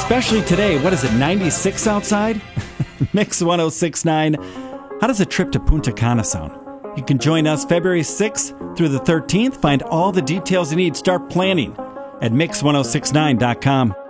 especially today. What is it, 96 outside? Mix 1069. How does a trip to Punta Cana sound? You can join us February 6th through the 13th. Find all the details you need. Start planning at mix1069.com.